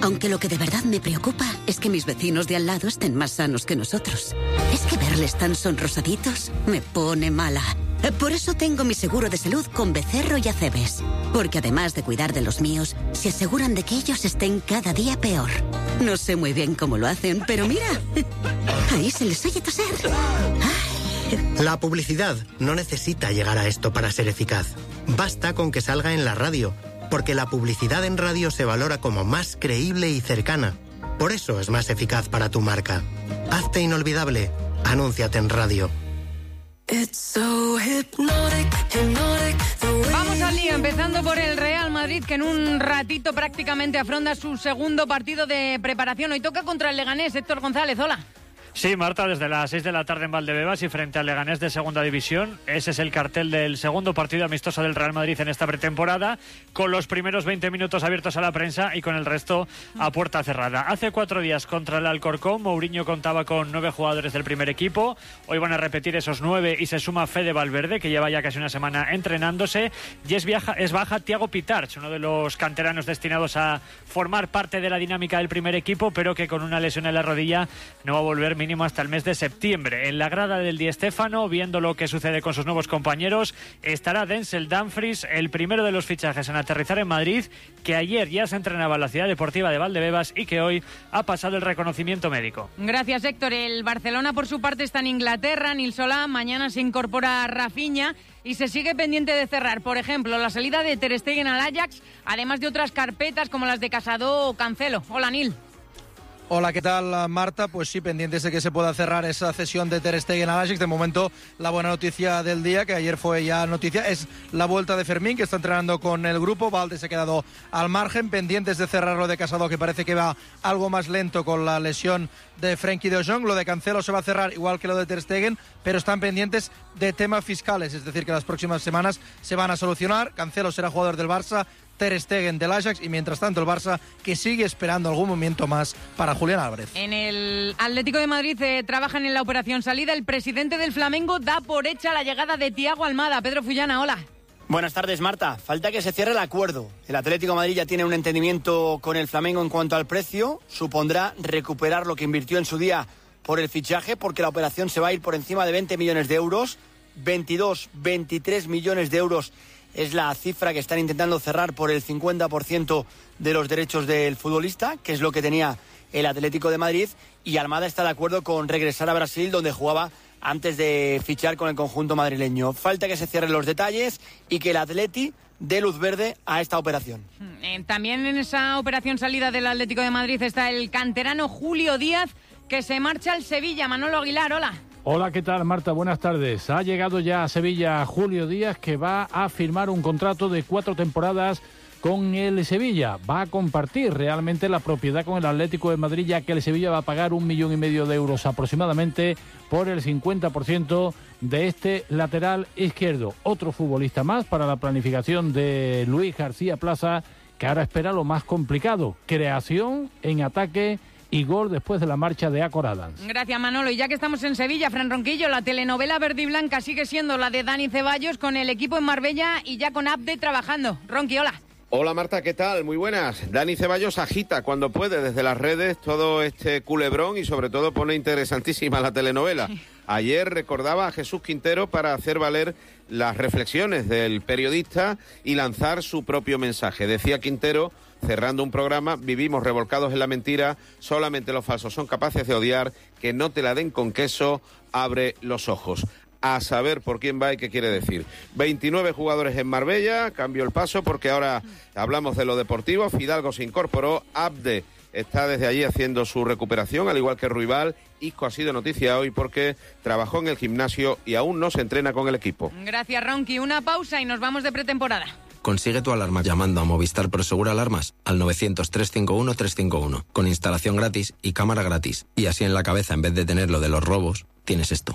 Aunque lo que de verdad me preocupa es que mis vecinos de al lado estén más sanos que nosotros. Es que verles tan sonrosaditos me pone mala. Por eso tengo mi seguro de salud con Becerro y Acebes. Porque además de cuidar de los míos, se aseguran de que ellos estén cada día peor. No sé muy bien cómo lo hacen, pero mira, ahí se les oye toser. Ay. La publicidad no necesita llegar a esto para ser eficaz. Basta con que salga en la radio, porque la publicidad en radio se valora como más creíble y cercana. Por eso es más eficaz para tu marca. Hazte inolvidable. Anúnciate en radio. Vamos al lío, empezando por el Real Madrid, que en un ratito prácticamente afronta su segundo partido de preparación. Hoy toca contra el Leganés. Héctor González, hola. Sí, Marta, desde las 6 de la tarde en Valdebebas y frente al Leganés de Segunda División. Ese es el cartel del segundo partido amistoso del Real Madrid en esta pretemporada, con los primeros 20 minutos abiertos a la prensa y con el resto a puerta cerrada. Hace 4 días contra el Alcorcón, Mourinho contaba con 9 jugadores del primer equipo. Hoy van a repetir esos 9 y se suma Fede Valverde, que lleva ya casi una semana entrenándose. Y es baja Thiago Pitarch, uno de los canteranos destinados a formar parte de la dinámica del primer equipo, pero que con una lesión en la rodilla no va a volver mínimo hasta el mes de septiembre. En la grada del Di Stéfano, viendo lo que sucede con sus nuevos compañeros, estará Denzel Dumfries, el primero de los fichajes en aterrizar en Madrid, que ayer ya se entrenaba en la Ciudad Deportiva de Valdebebas y que hoy ha pasado el reconocimiento médico. Gracias, Héctor. El Barcelona, por su parte, está en Inglaterra. Nil Solá, mañana se incorpora Rafinha y se sigue pendiente de cerrar, por ejemplo, la salida de Ter Stegen al Ajax, además de otras carpetas como las de Casado o Cancelo. Hola, Nil. Hola, ¿qué tal, Marta? Pues sí, pendientes de que se pueda cerrar esa cesión de Ter Stegen al Ajax. De momento, la buena noticia del día, que ayer fue ya noticia, es la vuelta de Fermín, que está entrenando con el grupo. Valde se ha quedado al margen, pendientes de cerrar lo de Casado, que parece que va algo más lento con la lesión de Frenkie de Jong. Lo de Cancelo se va a cerrar igual que lo de Ter Stegen, pero están pendientes de temas fiscales, es decir, que las próximas semanas se van a solucionar. Cancelo será jugador del Barça, Ter Stegen del Ajax, y mientras tanto el Barça, que sigue esperando algún movimiento más para Julián Álvarez. En el Atlético de Madrid trabajan en la operación salida. El presidente del Flamengo da por hecha la llegada de Thiago Almada. Pedro Fullana, hola. Buenas tardes, Marta. Falta que se cierre el acuerdo. El Atlético de Madrid ya tiene un entendimiento con el Flamengo en cuanto al precio. Supondrá recuperar lo que invirtió en su día por el fichaje, porque la operación se va a ir por encima de 20 millones de euros. 22, 23 millones de euros es la cifra que están intentando cerrar por el 50% de los derechos del futbolista, que es lo que tenía el Atlético de Madrid, y Almada está de acuerdo con regresar a Brasil, donde jugaba antes de fichar con el conjunto madrileño. Falta que se cierren los detalles y que el Atleti dé luz verde a esta operación. También en esa operación salida del Atlético de Madrid está el canterano Julio Díaz, que se marcha al Sevilla. Manolo Aguilar, hola. Hola, ¿qué tal, Marta? Buenas tardes. Ha llegado ya a Sevilla Julio Díaz, que va a firmar un contrato de 4 temporadas con el Sevilla. Va a compartir realmente la propiedad con el Atlético de Madrid, ya que el Sevilla va a pagar 1,5 millones de euros aproximadamente por el 50% de este lateral izquierdo. Otro futbolista más para la planificación de Luis García Plaza, que ahora espera lo más complicado: creación en ataque y gol después de la marcha de Acor Adams. Gracias, Manolo. Y ya que estamos en Sevilla, Fran Ronquillo, la telenovela verde y blanca sigue siendo la de Dani Ceballos, con el equipo en Marbella y ya con Abde trabajando. Ronqui, hola. Hola, Marta, ¿qué tal? Muy buenas. Dani Ceballos agita cuando puede desde las redes todo este culebrón y sobre todo pone interesantísima la telenovela. Ayer recordaba a Jesús Quintero para hacer valer las reflexiones del periodista y lanzar su propio mensaje. Decía Quintero, cerrando un programa: vivimos revolcados en la mentira, solamente los falsos son capaces de odiar, que no te la den con queso, abre los ojos. A saber por quién va y qué quiere decir. 29 jugadores en Marbella, cambió el paso porque ahora hablamos de lo deportivo. Fidalgo se incorporó, Abde está desde allí haciendo su recuperación, al igual que Ruibal. Isco ha sido noticia hoy porque trabajó en el gimnasio y aún no se entrena con el equipo. Gracias, Ronqui. Una pausa y nos vamos de pretemporada. Consigue tu alarma llamando a Movistar Prosegur Alarmas al 900-351-351, con instalación gratis y cámara gratis. Y así en la cabeza, en vez de tener lo de los robos, tienes esto.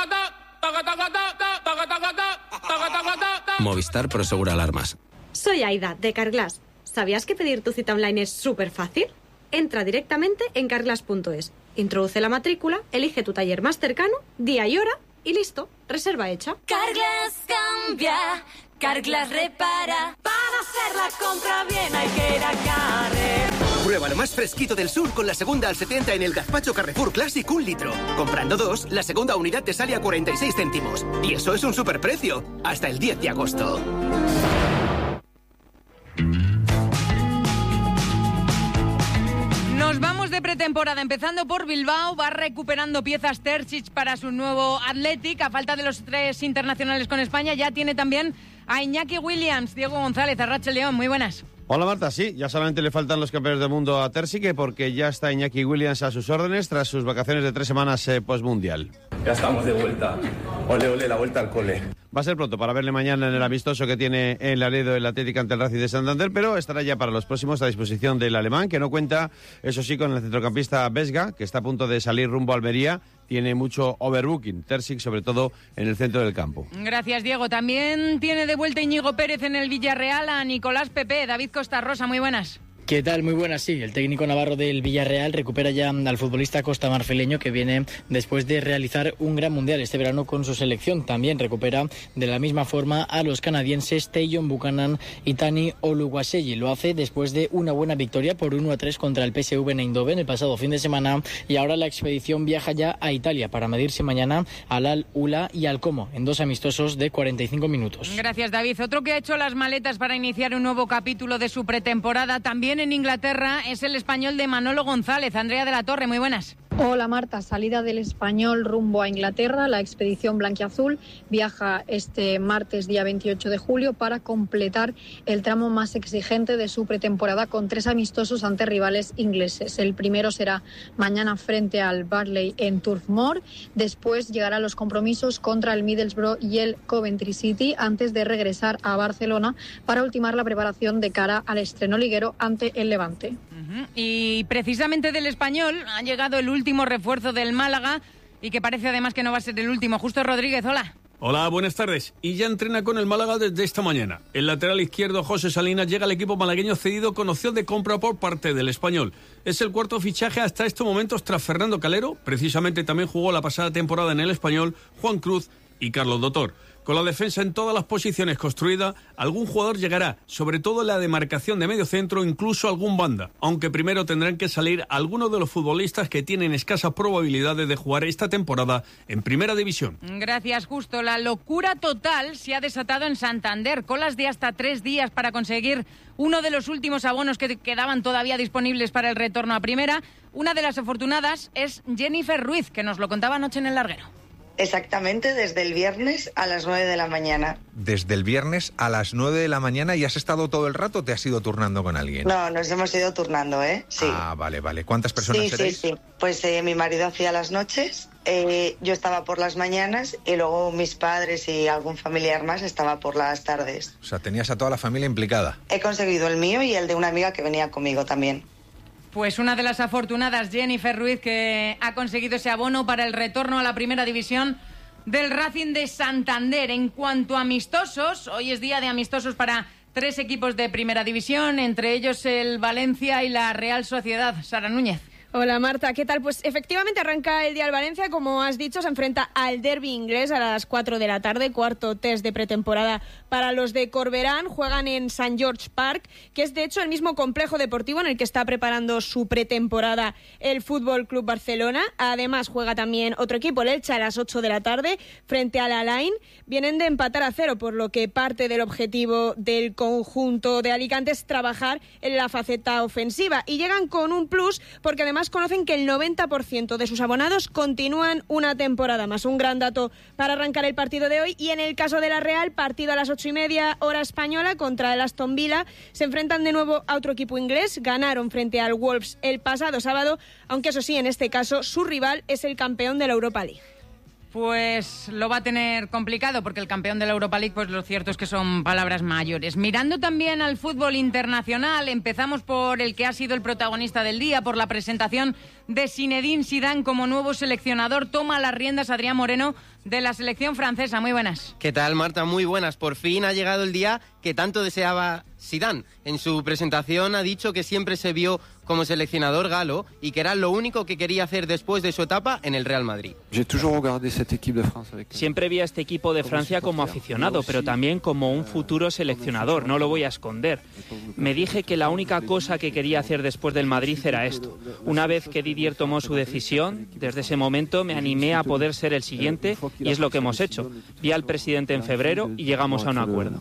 Movistar Prosegur Alarmas. Soy Aida, de Carglass. ¿Sabías que pedir tu cita online es súper fácil? Entra directamente en carglass.es, introduce la matrícula, elige tu taller más cercano, día y hora y listo, reserva hecha. Carglass cambia, Carglass repara. Para hacer la compra bien hay que ir a Carrefour. Prueba Prueba lo más fresquito del sur con la segunda al 70 en el gazpacho Carrefour Classic 1 litro. Comprando 2, la segunda unidad te sale a 46 céntimos. Y eso es un superprecio. Hasta el 10 de agosto. Nos vamos de pretemporada, empezando por Bilbao. Va recuperando piezas Terzic para su nuevo Athletic. A falta de los 3 internacionales con España, ya tiene también a Iñaki Williams. Diego González, Arrache León, muy buenas. Hola Marta, sí, ya solamente le faltan los campeones del mundo a Terzic, porque ya está Iñaki Williams a sus órdenes tras sus vacaciones de 3 semanas postmundial. Ya estamos de vuelta. Ole, ole, la vuelta al cole. Va a ser pronto para verle mañana en el amistoso que tiene en Laredo el Atlético ante el Racing de Santander, pero estará ya para los próximos a disposición del alemán, que no cuenta, eso sí, con el centrocampista Vesga, que está a punto de salir rumbo a Almería. Tiene mucho overbooking, Terzic, sobre todo en el centro del campo. Gracias, Diego. También tiene de vuelta Íñigo Pérez en el Villarreal a Nicolás Pepe. David Costa Rosa, muy buenas. ¿Qué tal? Muy buenas, sí. El técnico navarro del Villarreal recupera ya al futbolista costamarfileño que viene después de realizar un gran mundial este verano con su selección. También recupera de la misma forma a los canadienses Tajon Buchanan y Tani Oluwaseyi. Lo hace después de una buena victoria por 1-3 contra el PSV Eindhoven el pasado fin de semana, y ahora la expedición viaja ya a Italia para medirse mañana al Al-Ula y al Como en 2 amistosos de 45 minutos. Gracias, David. Otro que ha hecho las maletas para iniciar un nuevo capítulo de su pretemporada también en Inglaterra es el español de Manolo González. Andrea de la Torre, muy buenas. Hola Marta, salida del español rumbo a Inglaterra. La expedición blanquiazul viaja este martes día 28 de julio para completar el tramo más exigente de su pretemporada con 3 amistosos ante rivales ingleses. El primero será mañana frente al Burnley en Turf Moor. Después llegarán los compromisos contra el Middlesbrough y el Coventry City antes de regresar a Barcelona para ultimar la preparación de cara al estreno liguero ante el Levante. Y precisamente del español ha llegado el último refuerzo del Málaga y que parece además que no va a ser el último. Justo Rodríguez, hola. Hola, buenas tardes. Y ya entrena con el Málaga desde esta mañana. El lateral izquierdo José Salinas llega al equipo malagueño cedido con opción de compra por parte del español. Es el 4º fichaje hasta estos momentos tras Fernando Calero. Precisamente también jugó la pasada temporada en el español Juan Cruz y Carlos Dotor. Con la defensa en todas las posiciones construida, algún jugador llegará, sobre todo en la demarcación de medio centro, incluso algún banda, aunque primero tendrán que salir algunos de los futbolistas que tienen escasas probabilidades de jugar esta temporada en Primera División. Gracias, Justo. La locura total se ha desatado en Santander. Colas de hasta 3 días para conseguir uno de los últimos abonos que quedaban todavía disponibles para el retorno a Primera. Una de las afortunadas es Jennifer Ruiz, que nos lo contaba anoche en el Larguero. Exactamente, desde el viernes a las 9 de la mañana. Desde el viernes a las 9 de la mañana, ¿y has estado todo el rato o te has ido turnando con alguien? No, nos hemos ido turnando, ¿eh? Sí. Ah, vale. ¿Cuántas personas seréis? Sí. Pues mi marido hacía las noches, yo estaba por las mañanas y luego mis padres y algún familiar más estaba por las tardes. O sea, tenías a toda la familia implicada. He conseguido el mío y el de una amiga que venía conmigo también. Pues una de las afortunadas, Jennifer Ruiz, que ha conseguido ese abono para el retorno a la Primera División del Racing de Santander. En cuanto a amistosos, hoy es día de amistosos para 3 equipos de Primera División, entre ellos el Valencia y la Real Sociedad. Sara Núñez. Hola Marta, ¿qué tal? Pues efectivamente arranca el día el Valencia, como has dicho, se enfrenta al derbi inglés a las 4 de la tarde, 4º test de pretemporada para los de Corberán. Juegan en St. George Park, que es de hecho el mismo complejo deportivo en el que está preparando su pretemporada el Fútbol Club Barcelona. Además juega también otro equipo, el Elche, a las 8 de la tarde frente al Alain. Vienen de empatar a 0, por lo que parte del objetivo del conjunto de Alicante es trabajar en la faceta ofensiva, y llegan con un plus porque además conocen que el 90% de sus abonados continúan una temporada más. Un gran dato para arrancar el partido de hoy. Y en el caso de la Real, partido a las 8:30 hora española contra el Aston Villa. Se enfrentan de nuevo a otro equipo inglés. Ganaron frente al Wolves el pasado sábado, aunque eso sí, en este caso su rival es el campeón de la Europa League. Pues lo va a tener complicado porque el campeón de la Europa League, pues lo cierto es que son palabras mayores. Mirando también al fútbol internacional, empezamos por el que ha sido el protagonista del día, por la presentación de Zinedine Zidane como nuevo seleccionador. Toma las riendas Adrián Moreno de la selección francesa. Muy buenas. ¿Qué tal, Marta? Muy buenas. Por fin ha llegado el día que tanto deseaba Zidane. En su presentación ha dicho que siempre se vio como seleccionador galo y que era lo único que quería hacer después de su etapa en el Real Madrid. Siempre vi a este equipo de Francia como aficionado, pero también como un futuro seleccionador, no lo voy a esconder. Me dije que la única cosa que quería hacer después del Madrid era esto. Una vez que Didier tomó su decisión, desde ese momento me animé a poder ser el siguiente y es lo que hemos hecho. Vi al presidente en febrero y llegamos a un acuerdo.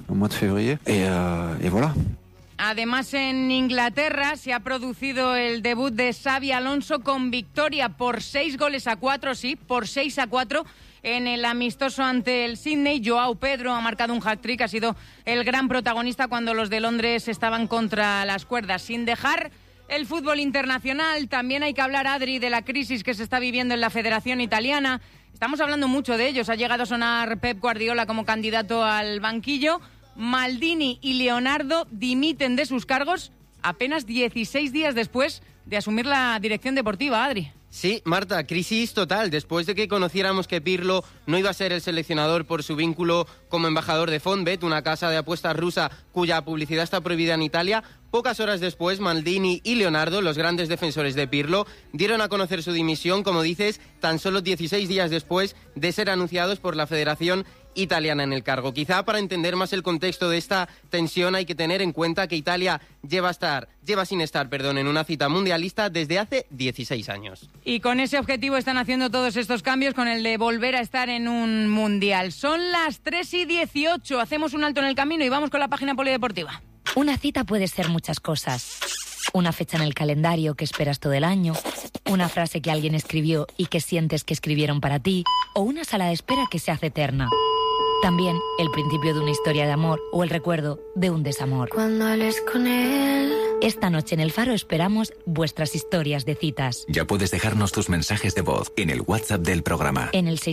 Además, en Inglaterra se ha producido el debut de Xabi Alonso con victoria por 6-4, sí, por 6-4 en el amistoso ante el Sydney. Joao Pedro ha marcado un hat-trick, ha sido el gran protagonista cuando los de Londres estaban contra las cuerdas. Sin dejar el fútbol internacional, también hay que hablar, Adri, de la crisis que se está viviendo en la Federación Italiana. Estamos hablando mucho de ellos. Ha llegado a sonar Pep Guardiola como candidato al banquillo. Maldini y Leonardo dimiten de sus cargos apenas 16 días después de asumir la dirección deportiva, Adri. Sí, Marta, crisis total. Después de que conociéramos que Pirlo no iba a ser el seleccionador por su vínculo como embajador de Fonbet, una casa de apuestas rusa cuya publicidad está prohibida en Italia, pocas horas después Maldini y Leonardo, los grandes defensores de Pirlo, dieron a conocer su dimisión, como dices, tan solo 16 días después de ser anunciados por la Federación Italiana en el cargo. Quizá para entender más el contexto de esta tensión hay que tener en cuenta que Italia lleva sin estar en una cita mundialista desde hace 16 años. Y con ese objetivo están haciendo todos estos cambios, con el de volver a estar en un mundial. Son las 3:18, hacemos un alto en el camino y vamos con la página polideportiva. Una cita puede ser muchas cosas. Una fecha en el calendario que esperas todo el año, una frase que alguien escribió y que sientes que escribieron para ti, o una sala de espera que se hace eterna. También el principio de una historia de amor o el recuerdo de un desamor. Cuando hables con él. Esta noche en El Faro esperamos vuestras historias de citas. Ya puedes dejarnos tus mensajes de voz en el WhatsApp del programa. En el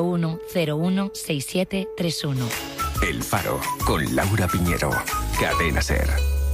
681-016731. El Faro, con Laura Piñero. Cadena SER.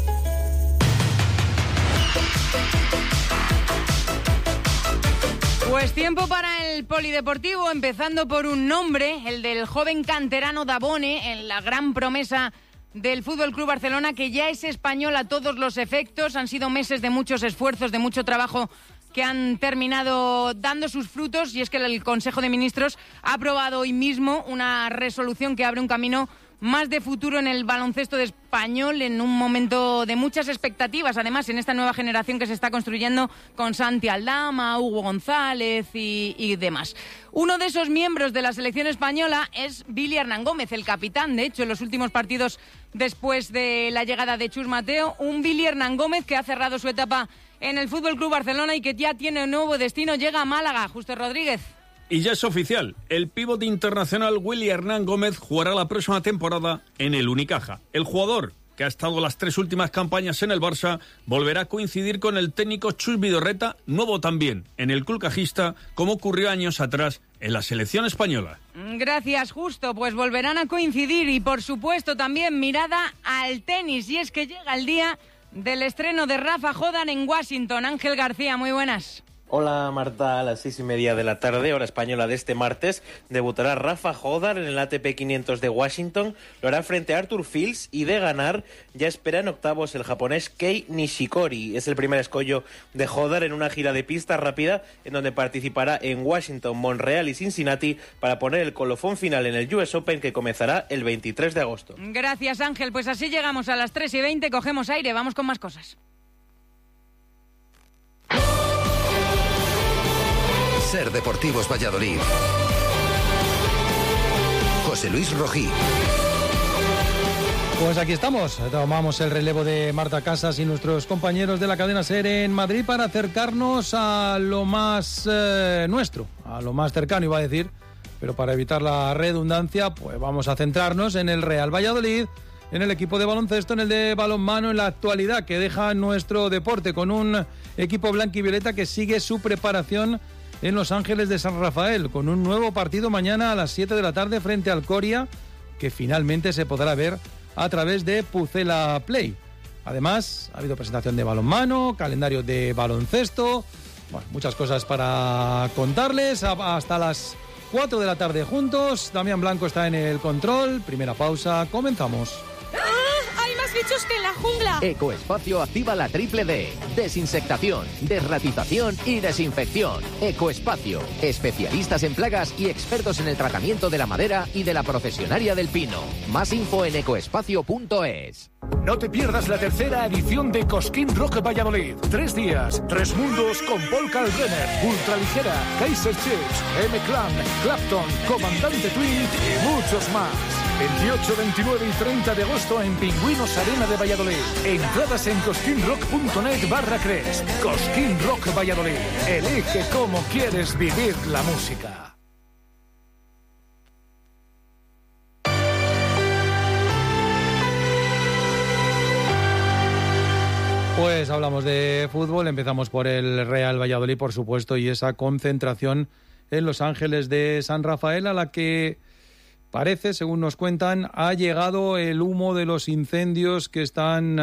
Pues tiempo para el polideportivo, empezando por un nombre, el del joven canterano Dabone, en la gran promesa del Fútbol Club Barcelona, que ya es español a todos los efectos. Han sido meses de muchos esfuerzos, de mucho trabajo, que han terminado dando sus frutos, y es que el Consejo de Ministros ha aprobado hoy mismo una resolución que abre un camino más de futuro en el baloncesto de español, en un momento de muchas expectativas, además, en esta nueva generación que se está construyendo con Santi Aldama, Hugo González y demás. Uno de esos miembros de la selección española es Billy Hernán Gómez, el capitán, de hecho, en los últimos partidos después de la llegada de Chus Mateo, un Billy Hernán Gómez que ha cerrado su etapa en el Fútbol Club Barcelona y que ya tiene un nuevo destino, llega a Málaga. Justo Rodríguez. Y ya es oficial, el pívot internacional Willy Hernán Gómez jugará la próxima temporada en el Unicaja. El jugador, que ha estado las 3 últimas campañas en el Barça, volverá a coincidir con el técnico Chus Vidorreta, nuevo también en el club cajista, como ocurrió años atrás en la selección española. Gracias, Justo. Pues volverán a coincidir y, por supuesto, también mirada al tenis. Y es que llega el día del estreno de Rafa Jodar en Washington. Ángel García, muy buenas. Hola Marta, a las 6:30 de la tarde, hora española de este martes, debutará Rafa Jodar en el ATP 500 de Washington, lo hará frente a Arthur Fils y de ganar ya espera en octavos el japonés Kei Nishikori. Es el primer escollo de Jodar en una gira de pista rápida en donde participará en Washington, Montreal y Cincinnati para poner el colofón final en el US Open que comenzará el 23 de agosto. Gracias, Ángel, pues así llegamos a las 3:20, cogemos aire, vamos con más cosas. SER Deportivos Valladolid. José Luis Rojí. Pues aquí estamos, tomamos el relevo de Marta Casas y nuestros compañeros de la cadena SER en Madrid para acercarnos a lo más nuestro, a lo más cercano iba a decir, pero para evitar la redundancia, pues vamos a centrarnos en el Real Valladolid, en el equipo de baloncesto, en el de balonmano, en la actualidad que deja nuestro deporte, con un equipo blanquivioleta que sigue su preparación en Los Ángeles de San Rafael, con un nuevo partido mañana a las 7 de la tarde frente al Coria, que finalmente se podrá ver a través de Pucela Play. Además, ha habido presentación de balonmano, calendario de baloncesto, bueno, muchas cosas para contarles. Hasta las 4 de la tarde juntos. Damián Blanco está en el control. Primera pausa, comenzamos. ¡Hay más más bichos que en la jungla. Ecoespacio activa la triple D. Desinsectación, desratización y desinfección. Ecoespacio. Especialistas en plagas y expertos en el tratamiento de la madera y de la procesionaria del pino. Más info en ecoespacio.es. No te pierdas la tercera edición de Cosquín Rock Valladolid. 3 días, 3 mundos con Paul Kalkbrenner, Ultraligera, Kaiser Chiefs, M-Clan, Clapton, Comandante Twin y muchos más. 28, 29 y 30 de agosto en Pingüinos Arena de Valladolid. Entradas en cosquinrock.net/Crest. Cosquín Rock Valladolid. Elige cómo quieres vivir la música. Pues hablamos de fútbol, empezamos por el Real Valladolid, por supuesto, y esa concentración en Los Ángeles de San Rafael, a la que parece, según nos cuentan, ha llegado el humo de los incendios que están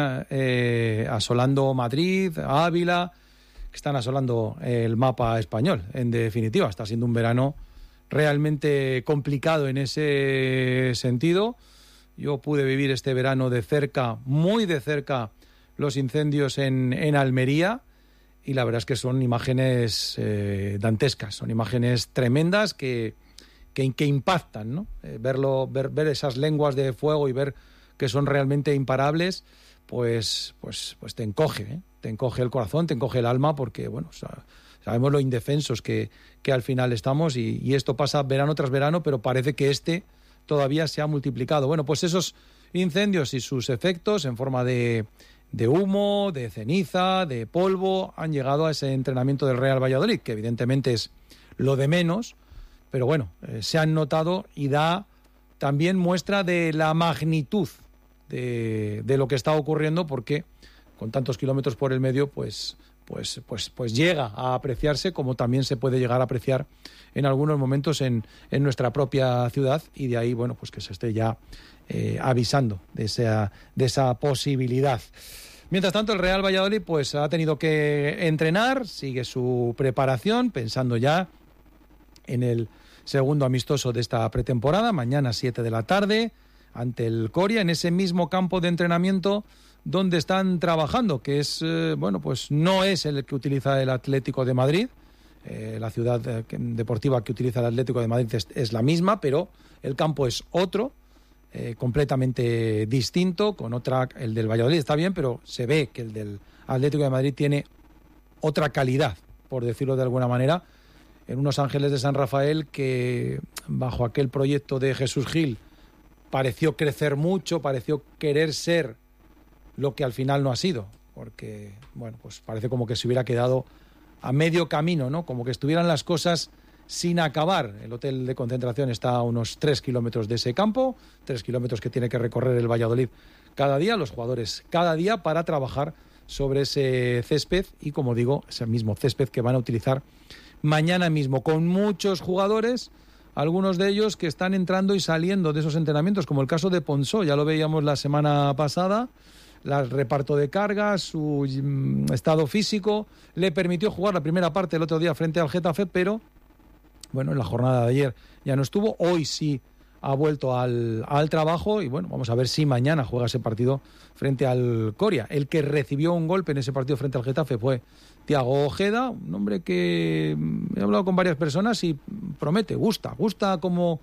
asolando Madrid, Ávila, que están asolando el mapa español. En definitiva, está siendo un verano realmente complicado en ese sentido. Yo pude vivir este verano de cerca, muy de cerca, los incendios en Almería, y la verdad es que son imágenes dantescas, son imágenes tremendas que impactan, ¿no? Ver esas lenguas de fuego y ver que son realmente imparables, pues te encoge el corazón, te encoge el alma, porque bueno, sabemos lo indefensos que al final estamos, y esto pasa verano tras verano, pero parece que este todavía se ha multiplicado. Bueno, pues esos incendios y sus efectos en forma de humo, de ceniza, de polvo, han llegado a ese entrenamiento del Real Valladolid, que evidentemente es lo de menos, pero bueno, se han notado, y da también muestra de la magnitud de lo que está ocurriendo, porque con tantos kilómetros por el medio, pues llega a apreciarse, como también se puede llegar a apreciar en algunos momentos en nuestra propia ciudad, y de ahí, bueno, pues que se esté ya avisando de esa posibilidad. Mientras tanto, el Real Valladolid pues ha tenido que entrenar, sigue su preparación, pensando ya en el segundo amistoso de esta pretemporada, mañana 7 de la tarde, ante el Coria, en ese mismo campo de entrenamiento donde están trabajando, que es, pues no es el que utiliza el Atlético de Madrid. La ciudad deportiva que utiliza el Atlético de Madrid es la misma, pero el campo es otro, completamente distinto, con otra. El del Valladolid está bien, pero se ve que el del Atlético de Madrid tiene otra calidad, por decirlo de alguna manera, en unos Ángeles de San Rafael que, bajo aquel proyecto de Jesús Gil, pareció crecer mucho, pareció querer ser lo que al final no ha sido, porque bueno, pues parece como que se hubiera quedado a medio camino, ¿no? Como que estuvieran las cosas sin acabar. El hotel de concentración está a unos 3 kilómetros de ese campo, 3 kilómetros que tiene que recorrer el Valladolid cada día, los jugadores cada día, para trabajar sobre ese césped, y como digo, ese mismo césped que van a utilizar mañana mismo, con muchos jugadores, algunos de ellos que están entrando y saliendo de esos entrenamientos, como el caso de Ponsó, ya lo veíamos la semana pasada. El reparto de cargas, su estado físico le permitió jugar la primera parte el otro día frente al Getafe, pero bueno, en la jornada de ayer ya no estuvo. Hoy sí ha vuelto al trabajo, y bueno, vamos a ver si mañana juega ese partido frente al Coria. El que recibió un golpe en ese partido frente al Getafe fue Thiago Ojeda, un hombre que he hablado con varias personas y promete, gusta cómo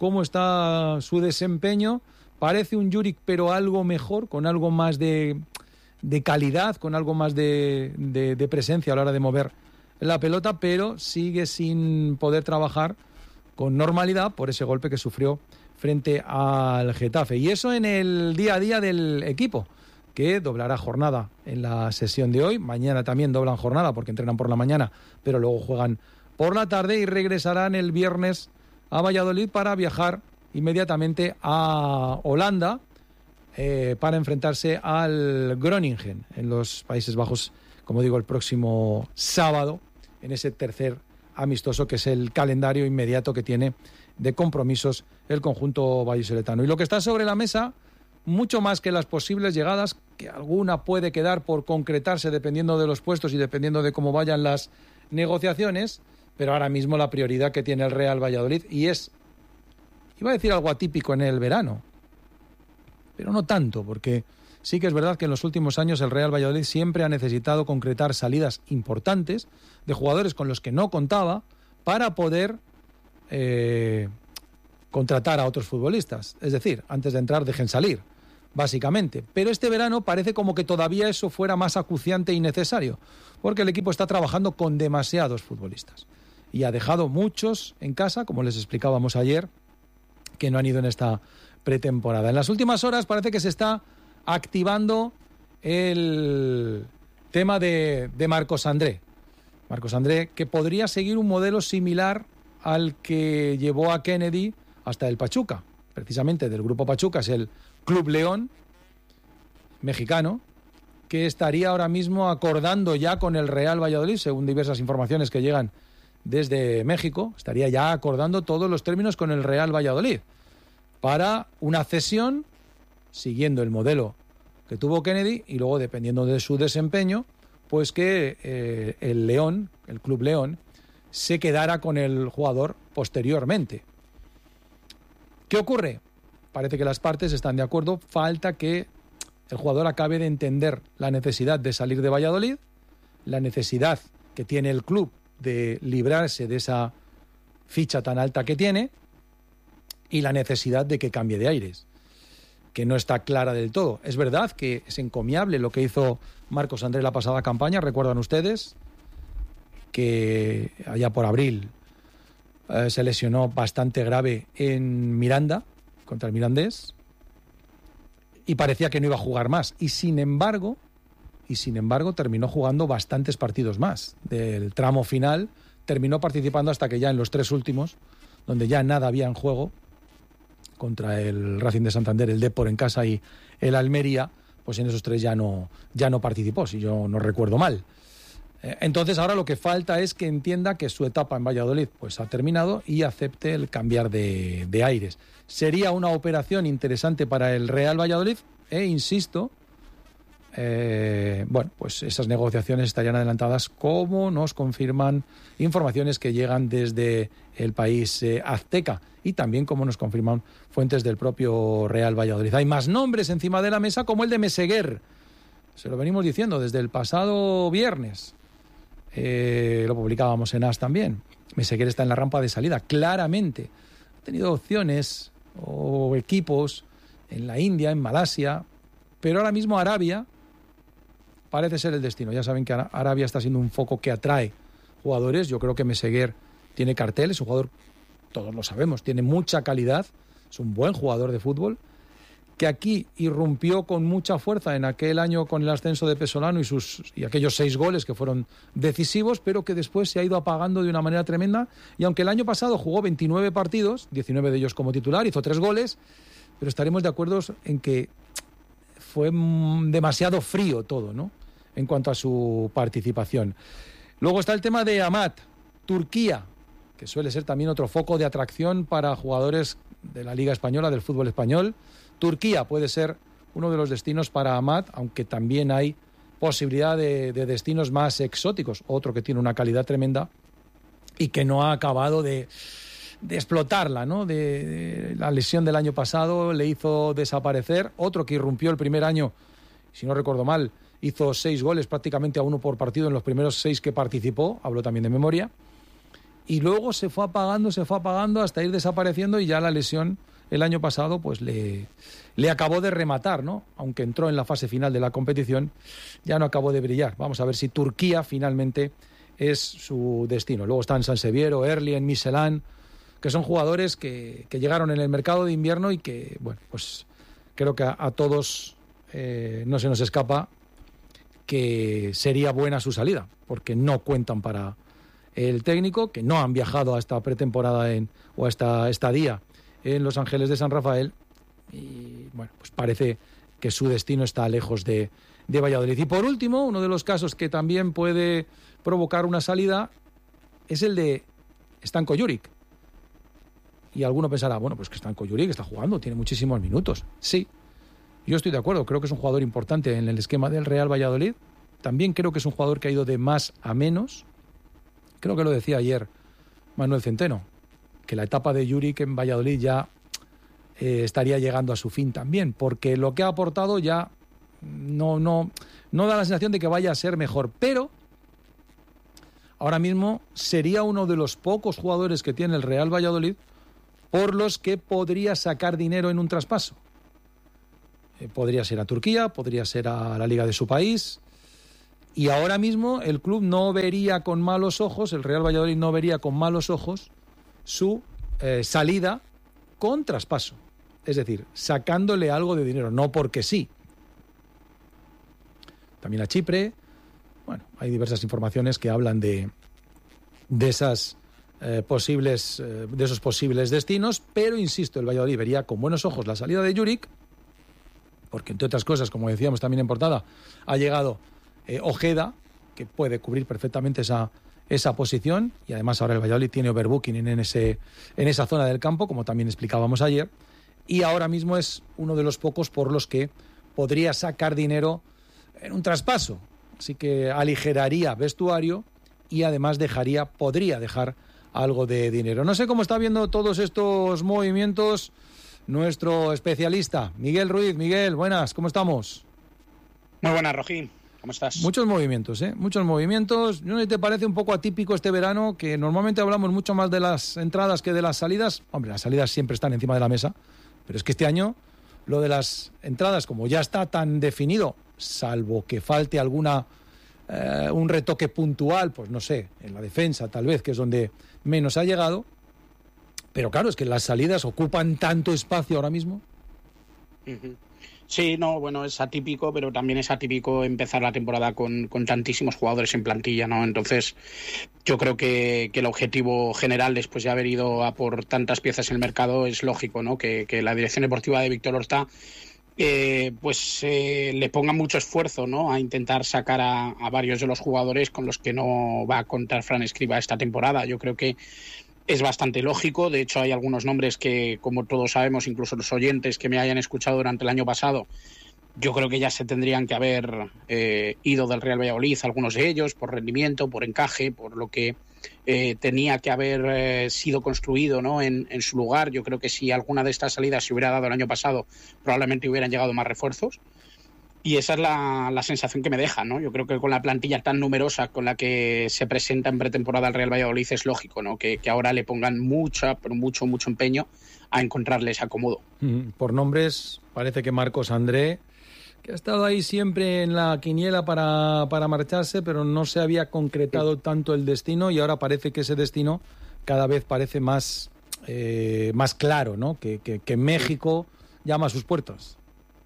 está su desempeño. Parece un Juric, pero algo mejor, con algo más de calidad, con algo más de presencia a la hora de mover la pelota, pero sigue sin poder trabajar con normalidad por ese golpe que sufrió frente al Getafe. Y eso en el día a día del equipo, que doblará jornada en la sesión de hoy. Mañana también doblan jornada porque entrenan por la mañana, pero luego juegan por la tarde, y regresarán el viernes a Valladolid para viajar inmediatamente a Holanda para enfrentarse al Groningen en los Países Bajos, como digo, el próximo sábado, en ese tercer amistoso, que es el calendario inmediato que tiene de compromisos el conjunto vallisoletano. Y lo que está sobre la mesa, mucho más que las posibles llegadas, que alguna puede quedar por concretarse dependiendo de los puestos y dependiendo de cómo vayan las negociaciones, pero ahora mismo la prioridad que tiene el Real Valladolid, y es, iba a decir algo atípico en el verano, pero no tanto, porque Sí que es verdad que en los últimos años el Real Valladolid siempre ha necesitado concretar salidas importantes de jugadores con los que no contaba para poder contratar a otros futbolistas. Es decir, antes de entrar dejen salir, básicamente. Pero este verano parece como que todavía eso fuera más acuciante y necesario, porque el equipo está trabajando con demasiados futbolistas y ha dejado muchos en casa, como les explicábamos ayer, que no han ido en esta pretemporada. En las últimas horas parece que se está activando el tema de Marcos André. Marcos André, que podría seguir un modelo similar al que llevó a Kennedy hasta el Pachuca. Precisamente del grupo Pachuca es el Club León mexicano, que estaría ahora mismo acordando ya con el Real Valladolid, según diversas informaciones que llegan desde México, estaría ya acordando todos los términos con el Real Valladolid para una cesión siguiendo el modelo que tuvo Kennedy y luego, dependiendo de su desempeño, pues que el León, el Club León, se quedara con el jugador posteriormente. ¿Qué ocurre? Parece que las partes están de acuerdo, falta que el jugador acabe de entender la necesidad de salir de Valladolid, la necesidad que tiene el club de librarse de esa ficha tan alta que tiene y la necesidad de que cambie de aires, que no está clara del todo. Es verdad que es encomiable lo que hizo Marcos André la pasada campaña, recuerdan ustedes que allá por abril se lesionó bastante grave en Miranda, contra el Mirandés, y parecía que no iba a jugar más. Y sin embargo, terminó jugando bastantes partidos más. Del tramo final terminó participando hasta que ya en los 3 últimos, donde ya nada había en juego, contra el Racing de Santander, el Depor en casa y el Almería, pues en esos 3 ya no participó, si yo no recuerdo mal. Entonces ahora lo que falta es que entienda que su etapa en Valladolid pues ha terminado y acepte el cambiar de aires. Sería una operación interesante para el Real Valladolid insisto, pues esas negociaciones estarían adelantadas, como nos confirman informaciones que llegan desde el país azteca y también como nos confirman fuentes del propio Real Valladolid. Hay más nombres encima de la mesa, como el de Meseguer. Se lo venimos diciendo desde el pasado viernes. Lo publicábamos en AS también. Meseguer está en la rampa de salida, claramente. Ha tenido opciones o equipos en la India, en Malasia, pero ahora mismo Arabia parece ser el destino. Ya saben que Arabia está siendo un foco que atrae jugadores. Yo creo que Meseguer tiene cartel, es un jugador, todos lo sabemos, tiene mucha calidad, es un buen jugador de fútbol, que aquí irrumpió con mucha fuerza en aquel año con el ascenso de Pesolano y aquellos 6 goles que fueron decisivos, pero que después se ha ido apagando de una manera tremenda. Y aunque el año pasado jugó 29 partidos, 19 de ellos como titular, hizo 3 goles, pero estaremos de acuerdo en que fue demasiado frío todo, ¿no?, en cuanto a su participación. Luego está el tema de Amat, Turquía, que suele ser también otro foco de atracción para jugadores de la Liga Española, del fútbol español. Turquía puede ser uno de los destinos para Amat, aunque también hay posibilidad de destinos más exóticos. Otro que tiene una calidad tremenda y que no ha acabado de explotarla, ¿no? De la lesión del año pasado le hizo desaparecer. Otro que irrumpió el primer año, si no recuerdo mal, hizo 6 goles, prácticamente a 1 por partido en los primeros 6 que participó, hablo también de memoria, y luego se fue apagando hasta ir desapareciendo, y ya la lesión el año pasado pues le acabó de rematar, ¿no? Aunque entró en la fase final de la competición, ya no acabó de brillar. Vamos a ver si Turquía finalmente es su destino. Luego están Sanseviero, Erlien, Miselán, que son jugadores que llegaron en el mercado de invierno y que, bueno, pues creo que a todos no se nos escapa que sería buena su salida, porque no cuentan para el técnico, que no han viajado a esta pretemporada o a esta estadía en Los Ángeles de San Rafael, y bueno, pues parece que su destino está lejos de Valladolid. Y por último, uno de los casos que también puede provocar una salida es el de Stanko Juric. Y alguno pensará, bueno, pues que Stanko Juric está jugando, tiene muchísimos minutos. Sí, yo estoy de acuerdo, creo que es un jugador importante en el esquema del Real Valladolid. También creo que es un jugador que ha ido de más a menos. Creo que lo decía ayer Manuel Centeno, que la etapa de Juric en Valladolid ya estaría llegando a su fin también, porque lo que ha aportado ya no da la sensación de que vaya a ser mejor, pero ahora mismo sería uno de los pocos jugadores que tiene el Real Valladolid por los que podría sacar dinero en un traspaso. Podría ser a Turquía, podría ser a la liga de su país, y ahora mismo el club no vería con malos ojos, el Real Valladolid no vería con malos ojos su salida con traspaso, es decir, sacándole algo de dinero, no porque sí. También a Chipre, bueno, hay diversas informaciones que hablan de esos posibles destinos, pero insisto, el Valladolid vería con buenos ojos la salida de Juric, porque entre otras cosas, como decíamos también en portada, ha llegado Ojeda, que puede cubrir perfectamente esa posición, y además ahora el Valladolid tiene overbooking en esa zona del campo, como también explicábamos ayer, y ahora mismo es uno de los pocos por los que podría sacar dinero en un traspaso. Así que aligeraría vestuario y además podría dejar algo de dinero. No sé cómo está viendo todos estos movimientos nuestro especialista, Miguel Ruiz. Miguel, buenas, ¿cómo estamos? Muy buenas, Rojín. ¿Cómo estás? Muchos movimientos, ¿eh? Muchos movimientos. ¿No te parece un poco atípico este verano, que normalmente hablamos mucho más de las entradas que de las salidas? Hombre, las salidas siempre están encima de la mesa, pero es que este año lo de las entradas, como ya está tan definido, salvo que falte un retoque puntual, pues no sé, en la defensa tal vez, que es donde menos ha llegado. Pero claro, es que las salidas ocupan tanto espacio ahora mismo. Sí, no, bueno, es atípico, pero también es atípico empezar la temporada con tantísimos jugadores en plantilla, ¿no? Entonces, yo creo que el objetivo general, después de haber ido a por tantas piezas en el mercado, es lógico, ¿no? Que la dirección deportiva de Víctor Horta le ponga mucho esfuerzo, ¿no? A intentar sacar a varios de los jugadores con los que no va a contar Fran Escribá esta temporada. Yo creo que es bastante lógico. De hecho, hay algunos nombres que, como todos sabemos, incluso los oyentes que me hayan escuchado durante el año pasado, yo creo que ya se tendrían que haber ido del Real Valladolid, algunos de ellos, por rendimiento, por encaje, por lo que tenía que haber sido construido, ¿no? en su lugar. Yo creo que si alguna de estas salidas se hubiera dado el año pasado, probablemente hubieran llegado más refuerzos. Y esa es la sensación que me deja, ¿no? Yo creo que con la plantilla tan numerosa con la que se presenta en pretemporada el Real Valladolid es lógico, ¿no? Que ahora le pongan mucho empeño a encontrarles acomodo. Por nombres, parece que Marcos André, que ha estado ahí siempre en la quiniela para marcharse, pero no se había concretado tanto el destino, y ahora parece que ese destino cada vez parece más claro, ¿no? Que México llama a sus puertas.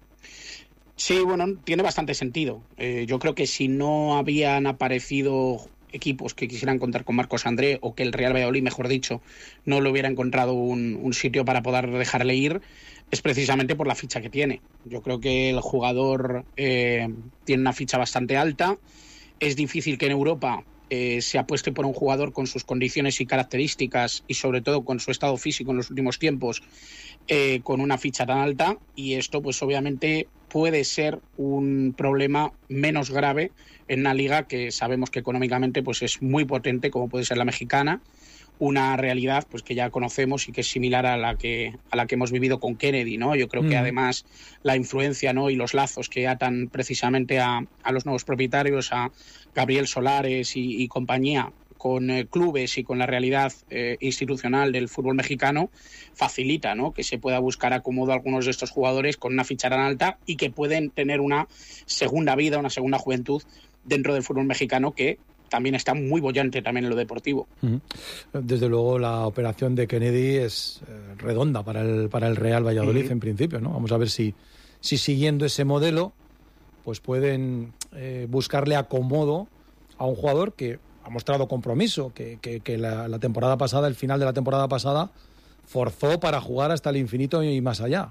Sí, bueno, tiene bastante sentido. Yo creo que si no habían aparecido equipos que quisieran contar con Marcos André, o que el Real Valladolid, mejor dicho, no le hubiera encontrado un sitio para poder dejarle ir, es precisamente por la ficha que tiene. Yo creo que el jugador tiene una ficha bastante alta. Es difícil que en Europa se apueste por un jugador con sus condiciones y características, y sobre todo con su estado físico en los últimos tiempos, con una ficha tan alta, y esto pues obviamente puede ser un problema menos grave en una liga que sabemos que económicamente pues es muy potente, como puede ser la mexicana, una realidad pues que ya conocemos y que es similar a la que hemos vivido con Kennedy, ¿no? Yo creo que además la influencia, ¿no? y los lazos que atan precisamente a los nuevos propietarios, a Gabriel Solares y compañía, con clubes y con la realidad institucional del fútbol mexicano, facilita, ¿no? que se pueda buscar acomodo a algunos de estos jugadores con una ficha tan alta, y que pueden tener una segunda vida, una segunda juventud dentro del fútbol mexicano, que también está muy bollante también en lo deportivo. Desde luego la operación de Kennedy es redonda para el Real Valladolid en principio, ¿no? Vamos a ver si siguiendo ese modelo pues pueden buscarle acomodo a un jugador que ha mostrado compromiso, que la temporada pasada, el final de la temporada pasada, forzó para jugar hasta el infinito y más allá.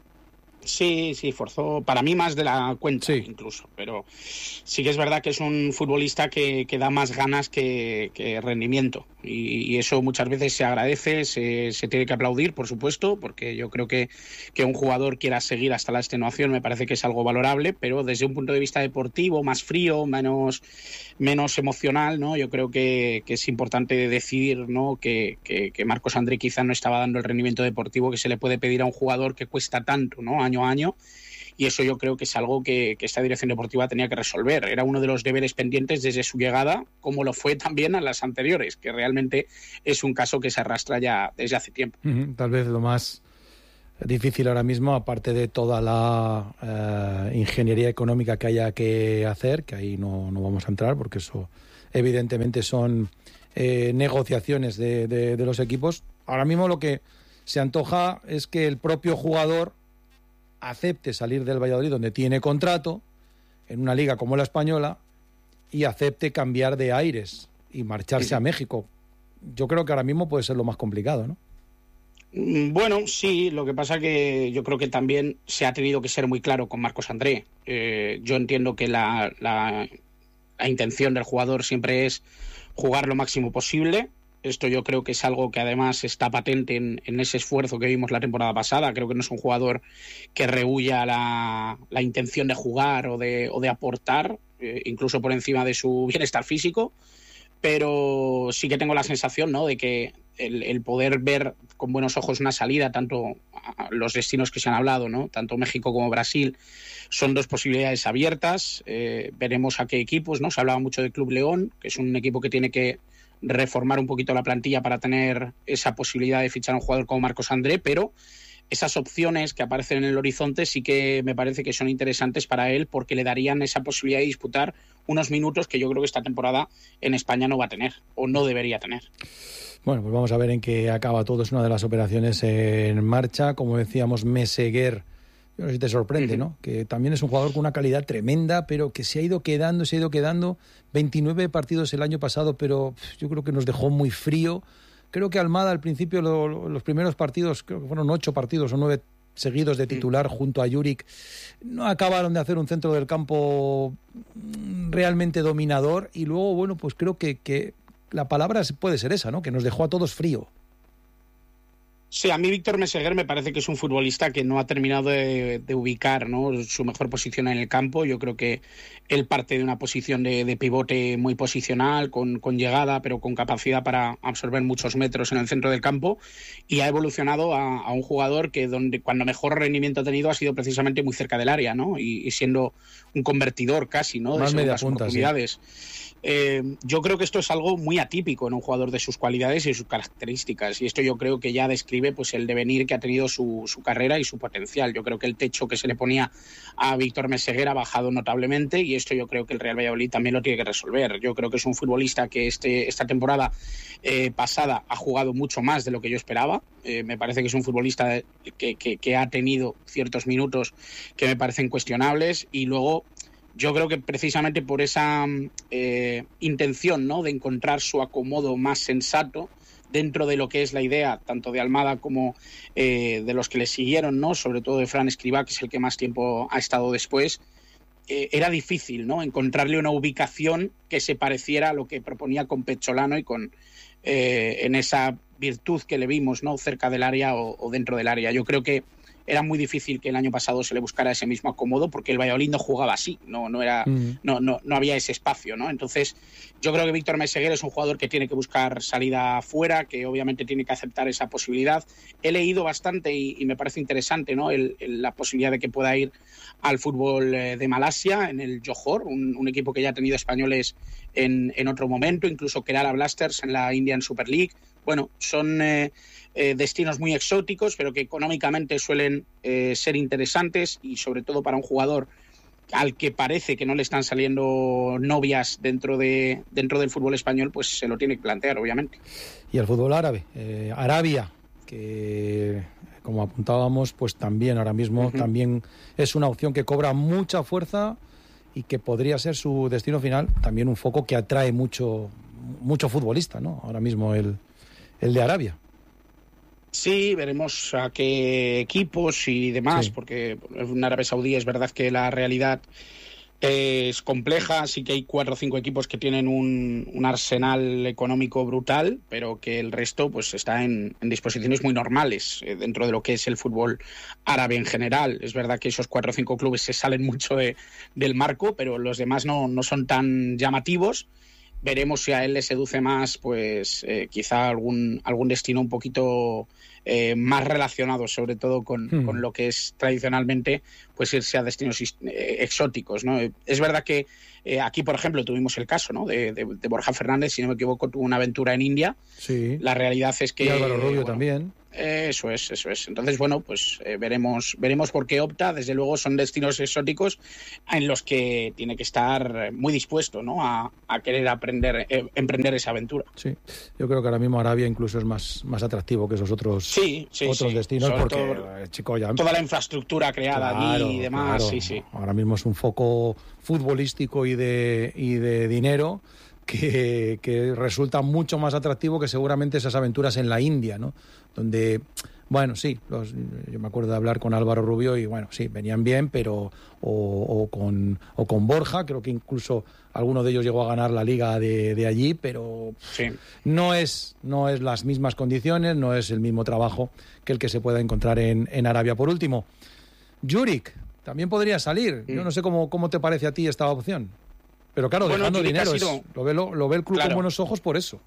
Sí, forzó para mí más de la cuenta, incluso, pero sí que es verdad que es un futbolista que da más ganas que rendimiento, y eso muchas veces se agradece, se tiene que aplaudir, por supuesto, porque yo creo que un jugador quiera seguir hasta la extenuación me parece que es algo valorable, pero desde un punto de vista deportivo, más frío, menos emocional, ¿no? Yo creo que es importante decidir, ¿no? que Marcos André quizá no estaba dando el rendimiento deportivo que se le puede pedir a un jugador que cuesta tanto, ¿no? año a año, y eso yo creo que es algo que esta dirección deportiva tenía que resolver. Era uno de los deberes pendientes desde su llegada, como lo fue también a las anteriores, que realmente es un caso que se arrastra ya desde hace tiempo. Tal vez lo más difícil ahora mismo, aparte de toda la ingeniería económica que haya que hacer, que ahí no vamos a entrar, porque eso evidentemente son negociaciones de los equipos. Ahora mismo lo que se antoja es que el propio jugador acepte salir del Valladolid, donde tiene contrato, en una liga como la española, y acepte cambiar de aires y marcharse a México. Yo creo que ahora mismo puede ser lo más complicado, ¿no? Bueno, sí, lo que pasa que yo creo que también se ha tenido que ser muy claro con Marcos André. Yo entiendo que la intención del jugador siempre es jugar lo máximo posible. Esto yo creo que es algo que además está patente en ese esfuerzo que vimos la temporada pasada. Creo que no es un jugador que rehúya la intención de jugar o de aportar, incluso por encima de su bienestar físico. Pero sí que tengo la sensación, ¿no?, de que el poder ver con buenos ojos una salida, tanto a los destinos que se han hablado, ¿no?, tanto México como Brasil, son dos posibilidades abiertas. Veremos a qué equipos, ¿no? Se hablaba mucho del Club León, que es un equipo que tiene que reformar un poquito la plantilla para tener esa posibilidad de fichar a un jugador como Marcos André, pero esas opciones que aparecen en el horizonte sí que me parece que son interesantes para él, porque le darían esa posibilidad de disputar unos minutos que yo creo que esta temporada en España no va a tener, o no debería tener. Bueno, pues vamos a ver en qué acaba todo. Es una de las operaciones en marcha. Como decíamos, Meseguer, yo no sé si te sorprende, ¿no?, que también es un jugador con una calidad tremenda, pero que se ha ido quedando. 29 partidos el año pasado, pero yo creo que nos dejó muy frío. Creo que Almada al principio, los primeros partidos, creo que fueron 8 partidos o 9 seguidos de titular junto a Juric, no acabaron de hacer un centro del campo realmente dominador, y luego, bueno, pues creo que la palabra puede ser esa, ¿no?, que nos dejó a todos frío. Sí, a mí Víctor Meseguer me parece que es un futbolista que no ha terminado de ubicar, ¿no?, su mejor posición en el campo. Yo creo que él parte de una posición de pivote muy posicional, con llegada, pero con capacidad para absorber muchos metros en el centro del campo, y ha evolucionado a un jugador que cuando mejor rendimiento ha tenido ha sido precisamente muy cerca del área, ¿no?, y siendo un convertidor casi, ¿no?, de segundas oportunidades. Sí. Yo creo que esto es algo muy atípico en un jugador de sus cualidades y sus características, y esto yo creo que ya describe pues el devenir que ha tenido su carrera y su potencial. Yo creo que el techo que se le ponía a Víctor Meseguer ha bajado notablemente, y esto yo creo que el Real Valladolid también lo tiene que resolver. Yo creo que es un futbolista que esta temporada pasada ha jugado mucho más de lo que yo esperaba. Me parece que es un futbolista que ha tenido ciertos minutos que me parecen cuestionables, y luego yo creo que precisamente por esa intención, ¿no?, de encontrar su acomodo más sensato dentro de lo que es la idea tanto de Almada como de los que le siguieron, ¿no?, sobre todo de Fran Escribá, que es el que más tiempo ha estado después, era difícil, ¿no?, encontrarle una ubicación que se pareciera a lo que proponía con Pecholano y con en esa virtud que le vimos, ¿no?, cerca del área o dentro del área. Yo creo que era muy difícil que el año pasado se le buscara ese mismo acomodo, porque el Valladolid no jugaba así, no había ese espacio, ¿no? Entonces, yo creo que Víctor Meseguer es un jugador que tiene que buscar salida afuera, que obviamente tiene que aceptar esa posibilidad. He leído bastante y me parece interesante, ¿no?, la posibilidad de que pueda ir al fútbol de Malasia, en el Johor, un equipo que ya ha tenido españoles en otro momento, incluso Kerala Blasters en la Indian Super League. Bueno, son destinos muy exóticos, pero que económicamente suelen ser interesantes, y sobre todo para un jugador al que parece que no le están saliendo novias dentro del fútbol español, pues se lo tiene que plantear, obviamente. Y el fútbol árabe, Arabia, que como apuntábamos, pues también ahora mismo también es una opción que cobra mucha fuerza y que podría ser su destino final, también un foco que atrae mucho futbolista, ¿no?, ahora mismo el de Arabia. Sí, veremos a qué equipos y demás, porque en Arabia Saudí es verdad que la realidad es compleja. Sí que hay 4 o 5 equipos que tienen un arsenal económico brutal, pero que el resto pues está en disposiciones muy normales dentro de lo que es el fútbol árabe en general. Es verdad que esos 4 o 5 clubes se salen mucho del marco, pero los demás no son tan llamativos. veremos si a él le seduce más, pues quizá algún destino un poquito más relacionado, sobre todo con lo que es tradicionalmente, pues irse a destinos exóticos, ¿no? Es verdad que aquí, por ejemplo, tuvimos el caso, ¿no? de Borja Fernández, si no me equivoco, tuvo una aventura en India. Sí. La realidad es que... Y Álvaro Rubio también. Eso es. Entonces, bueno, pues veremos por qué opta. Desde luego son destinos exóticos en los que tiene que estar muy dispuesto, ¿no? a querer emprender esa aventura. Sí, yo creo que ahora mismo Arabia incluso es más atractivo que esos otros destinos, porque chico, ya... toda la infraestructura creada allí y demás, claro. Sí. Ahora mismo es un foco futbolístico y de dinero que resulta mucho más atractivo que seguramente esas aventuras en la India, ¿no? Donde, bueno, sí, yo me acuerdo de hablar con Álvaro Rubio y, bueno, sí, venían bien, pero o con Borja, creo que incluso alguno de ellos llegó a ganar la liga de allí, pero sí. no es las mismas condiciones, no es el mismo trabajo que el que se pueda encontrar en Arabia. Por último, Juric también podría salir. Yo no sé cómo te parece a ti esta opción. Pero claro, bueno, dejando dinero, lo ve el club con buenos ojos por eso.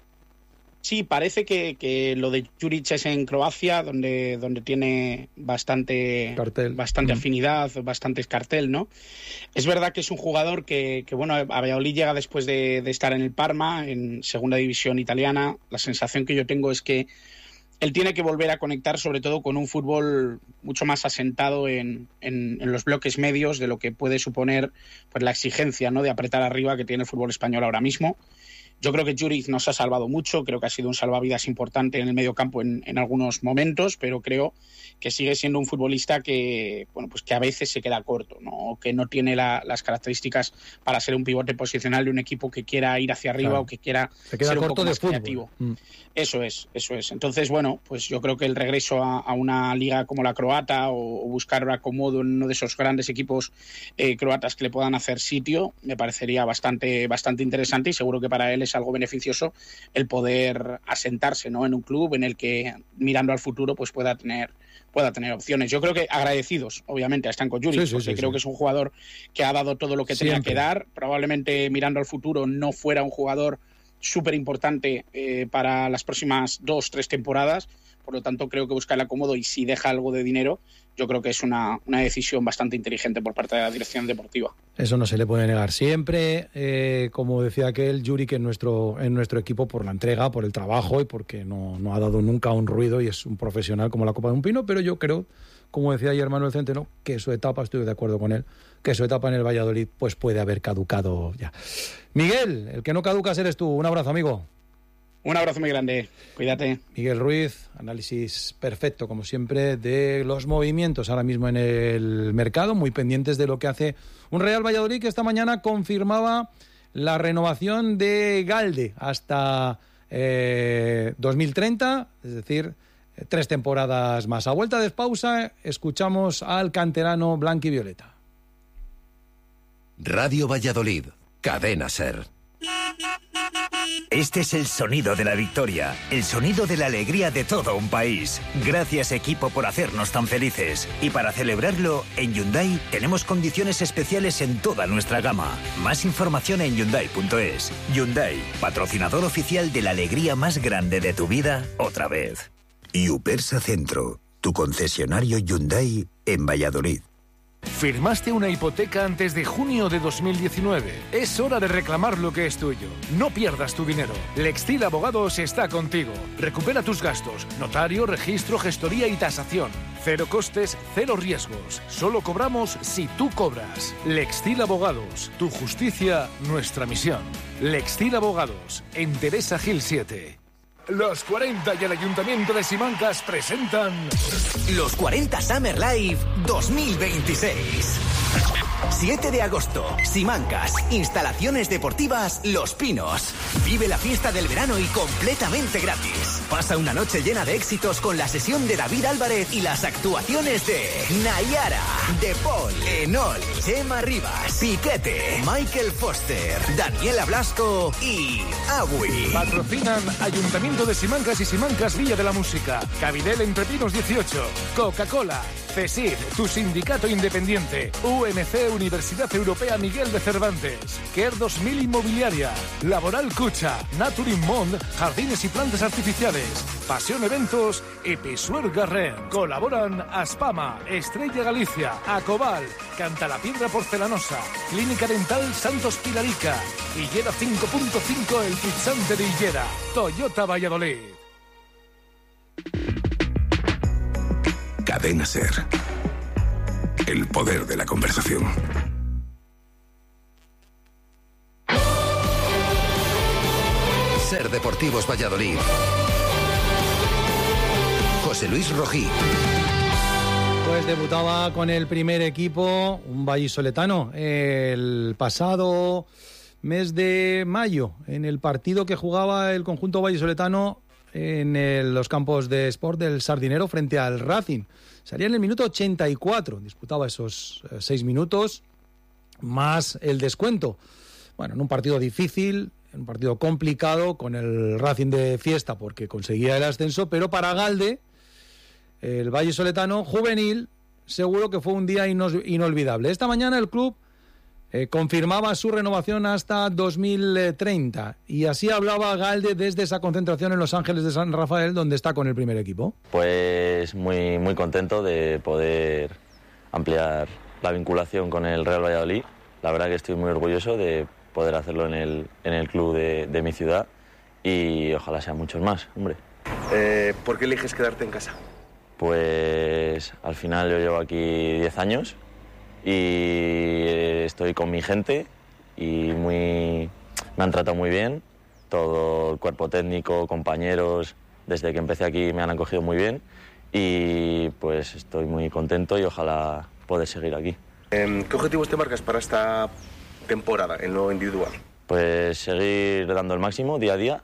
Sí, parece que lo de Juric es en Croacia, donde tiene bastante afinidad, bastante cartel, ¿no? Es verdad que es un jugador que bueno, a Valladolid llega después de estar en el Parma, en segunda división italiana. La sensación que yo tengo es que él tiene que volver a conectar sobre todo con un fútbol mucho más asentado en los bloques medios de lo que puede suponer pues la exigencia, ¿no?, de apretar arriba que tiene el fútbol español ahora mismo. Yo creo que Juric nos ha salvado mucho, creo que ha sido un salvavidas importante en el medio campo en algunos momentos, pero creo que sigue siendo un futbolista que, bueno, pues que a veces se queda corto, ¿no?, que no tiene las características para ser un pivote posicional de un equipo que quiera ir hacia arriba, claro, o que quiera ser un poco más creativo. Eso es. Entonces, bueno, pues yo creo que el regreso a una liga como la croata o buscar acomodo en uno de esos grandes equipos croatas que le puedan hacer sitio me parecería bastante interesante, y seguro que para él es algo beneficioso el poder asentarse, ¿no?, en un club en el que, mirando al futuro, pues pueda tener opciones. Yo creo que agradecidos, obviamente, a Stanko Juric, porque creo que es un jugador que ha dado todo lo que tenía que dar. Probablemente, mirando al futuro, no fuera un jugador súper importante para las próximas 2-3 temporadas. Por lo tanto, creo que busca el acomodo, y si deja algo de dinero, yo creo que es una decisión bastante inteligente por parte de la dirección deportiva. Eso no se le puede negar siempre. Como decía aquel, Juric en nuestro equipo por la entrega, por el trabajo y porque no ha dado nunca un ruido, y es un profesional como la copa de un pino, pero yo creo, como decía ayer Manuel Centeno, que su etapa, estoy de acuerdo con él, que su etapa en el Valladolid pues puede haber caducado ya. Miguel, el que no caducas eres tú. Un abrazo, amigo. Un abrazo muy grande, cuídate. Miguel Ruiz, análisis perfecto, como siempre, de los movimientos ahora mismo en el mercado, muy pendientes de lo que hace un Real Valladolid que esta mañana confirmaba la renovación de Galde hasta 2030, es decir, 3 temporadas más. A vuelta de pausa, escuchamos al canterano blanquivioleta. Radio Valladolid, Cadena SER. Este es el sonido de la victoria, el sonido de la alegría de todo un país. Gracias, equipo, por hacernos tan felices. Y para celebrarlo, en Hyundai tenemos condiciones especiales en toda nuestra gama. Más información en Hyundai.es. Hyundai, patrocinador oficial de la alegría más grande de tu vida, otra vez. Yupersa Centro, tu concesionario Hyundai en Valladolid. ¿Firmaste una hipoteca antes de junio de 2019? Es hora de reclamar lo que es tuyo. No pierdas tu dinero. Lextil Abogados está contigo. Recupera tus gastos. Notario, registro, gestoría y tasación. 0 costes, 0 riesgos. Solo cobramos si tú cobras. Lextil Abogados. Tu justicia, nuestra misión. Lextil Abogados. En Teresa Gil 7. Los 40 y el Ayuntamiento de Simancas presentan Los 40 Summer Live 2026. 7 de agosto, Simancas, instalaciones deportivas Los Pinos. Vive la fiesta del verano y completamente gratis. Pasa una noche llena de éxitos con la sesión de David Álvarez y las actuaciones de Nayara, De Paul, Enol, Chema Rivas, Piquete, Michael Foster, Daniela Blasco y Agui. Patrocinan Ayuntamiento de Simancas y Simancas Villa de la Música, Cabidel Entre Pinos 18, Coca-Cola, CESID, tu sindicato independiente, UMC Universidad Europea Miguel de Cervantes, Care 2000 Inmobiliaria, Laboral Cucha, Naturin Mond, Jardines y Plantas Artificiales, Pasión Eventos y Pisuer Garren. Colaboran Aspama, Estrella Galicia, Acobal, Cantalapiedra Porcelanosa, Clínica Dental Santos Pilarica, Hillera 5.5 El Pizzante de Hillera, Toyota Valladolid. Cadena SER. El poder de la conversación. SER Deportivos Valladolid. José Luis Rojí. Pues debutaba con el primer equipo un vallisoletano el pasado mes de mayo, en el partido que jugaba el conjunto vallisoletano en los campos de Sport del Sardinero frente al Racing. Salía en el minuto 84, disputaba esos 6 minutos más el descuento. Bueno, en un partido difícil, en un partido complicado, con el Racing de fiesta porque conseguía el ascenso, pero para Galde, el vallisoletano juvenil, seguro que fue un día inolvidable. Esta mañana el club confirmaba su renovación hasta 2030 y así hablaba Galde desde esa concentración en Los Ángeles de San Rafael, donde está con el primer equipo. Pues muy, muy contento de poder ampliar la vinculación con el Real Valladolid. La verdad que estoy muy orgulloso de poder hacerlo en el club de mi ciudad y ojalá sean muchos más, hombre. ¿Por qué eliges quedarte en casa? Pues al final yo llevo aquí 10 años y estoy con mi gente y me han tratado muy bien, todo el cuerpo técnico, compañeros, desde que empecé aquí me han acogido muy bien y pues estoy muy contento y ojalá poder seguir aquí. ¿Qué objetivos te marcas para esta temporada en lo individual? Pues seguir dando el máximo día a día